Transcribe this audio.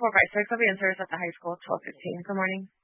456 will be in service at the high school, 12:15. Good morning.